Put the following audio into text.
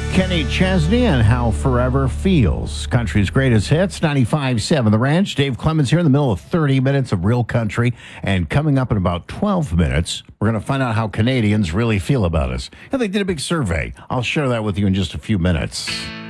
Kenny Chesney and How Forever Feels. Country's greatest hits, 95.7 The Ranch. Dave Clemens here in the middle of 30 minutes of real country. And coming up in about 12 minutes, we're going to find out how Canadians really feel about us. And they did a big survey. I'll share that with you in just a few minutes.